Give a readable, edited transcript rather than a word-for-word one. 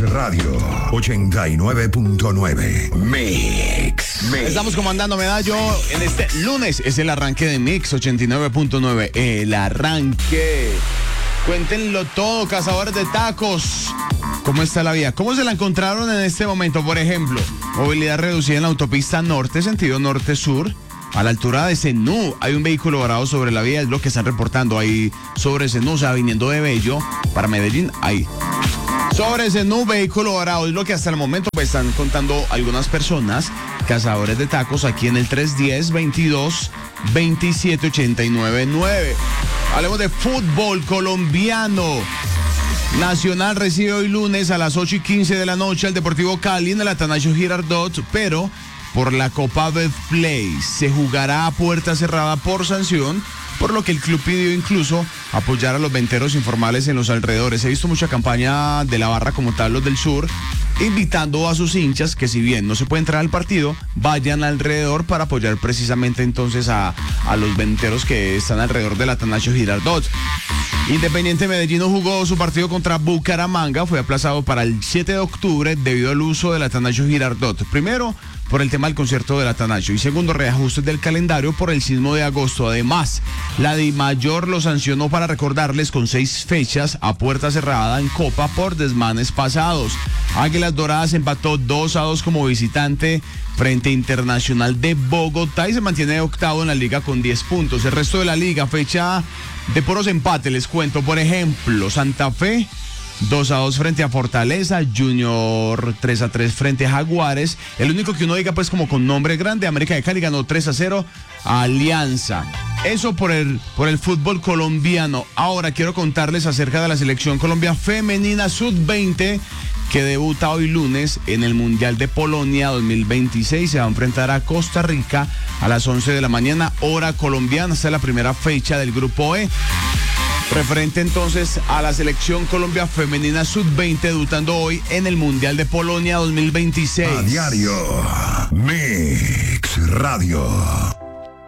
Radio 89.9. Mix. Estamos comandando Medallo en este lunes. Es el arranque de Mix 89.9. El arranque. Cuéntenlo todo, cazadores de tacos. ¿Cómo está la vía? ¿Cómo se la encontraron en este momento? Por ejemplo, movilidad reducida en la autopista norte, sentido norte-sur. A la altura de Zenú hay un vehículo varado sobre la vía, es lo que están reportando ahí sobre Zenú, o sea, viniendo de Bello para Medellín, ahí. Sobre Zenú, vehículo varado, es lo que hasta el momento pues están contando algunas personas, cazadores de tacos, aquí en el 310-22-27-89-9. Hablemos de fútbol colombiano. Nacional recibe hoy lunes a las 8:15 de la noche al Deportivo Cali en el Atanasio Girardot, pero por la Copa Betplay se jugará a puerta cerrada por sanción, por lo que el club pidió incluso apoyar a los venteros informales en los alrededores. He visto mucha campaña de la barra como tal, los del sur, invitando a sus hinchas que si bien no se puede entrar al partido, vayan alrededor para apoyar precisamente entonces a los venteros que están alrededor del Atanasio Girardot. Independiente Medellín jugó su partido contra Bucaramanga, fue aplazado para el 7 de octubre debido al uso del Atanasio Girardot. Primero, por el tema del concierto del Atanasio y segundo, reajustes del calendario por el sismo de agosto. Además, la DIMAYOR lo sancionó para recordarles con 6 fechas a puerta cerrada en Copa por desmanes pasados. Águilas Doradas empató 2-2 como visitante frente a Internacional de Bogotá y se mantiene octavo en la liga con 10 puntos. El resto de la liga, fecha de puros empates, les cuento. Por ejemplo, Santa Fe 2-2 frente a Fortaleza, Junior 3-3 frente a Jaguares. El único que uno diga pues como con nombre grande, América de Cali ganó 3-0 a Alianza. Eso por el fútbol colombiano. Ahora quiero contarles acerca de la selección Colombia femenina sub-20 que debuta hoy lunes en el Mundial de Polonia 2026. Se va a enfrentar a Costa Rica a las 11 de la mañana, hora colombiana. Esta es la primera fecha del Grupo E. Referente entonces a la selección Colombia femenina sub-20 debutando hoy en el Mundial de Polonia 2026. A diario, Mix Radio.